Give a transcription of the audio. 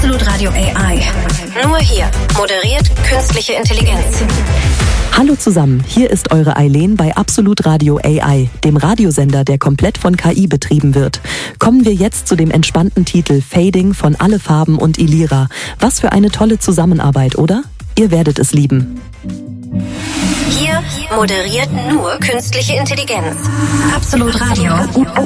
Absolut Radio AI. Nur hier moderiert künstliche Intelligenz. Hallo zusammen, hier ist eure Eileen bei Absolut Radio AI, dem Radiosender, der komplett von KI betrieben wird. Kommen wir jetzt zu dem entspannten Titel Fading von Alle Farben und Ilira. Was für eine tolle Zusammenarbeit, oder? Ihr werdet es lieben. Hier moderiert nur künstliche Intelligenz. Absolut Radio.